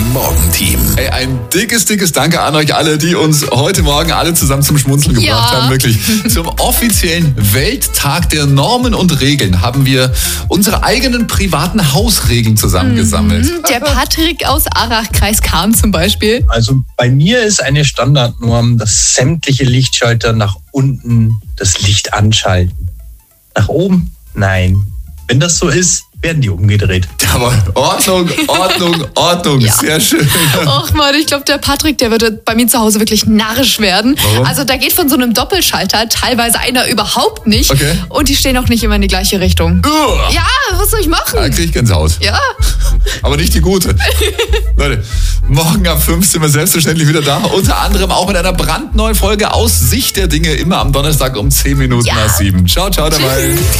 Morgenteam. Ey, ein dickes Danke an euch alle, die uns heute Morgen alle zusammen zum Schmunzeln gebracht haben. Wirklich. Zum offiziellen Welttag der Normen und Regeln haben wir unsere eigenen privaten Hausregeln zusammengesammelt. Der Patrick aus Arachkreis kam zum Beispiel. Also bei mir ist eine Standardnorm, dass sämtliche Lichtschalter nach unten das Licht anschalten. Nach oben? Nein. Wenn das so ist, werden die umgedreht. Aber Ordnung. Ja. Sehr schön. Och Mann, ich glaube, der Patrick, der würde bei mir zu Hause wirklich narrisch werden. Warum? Also da geht von so einem Doppelschalter teilweise einer überhaupt nicht. Okay. Und die stehen auch nicht immer in die gleiche Richtung. Uah. Ja, was soll ich machen? Da krieg ich Gänsehaut. Ja. Aber nicht die gute. Leute, morgen ab 5 sind wir selbstverständlich wieder da. Unter anderem auch mit einer brandneuen Folge aus Sicht der Dinge. Immer am Donnerstag um 10 Minuten nach 7. Ciao dabei. Tschüss.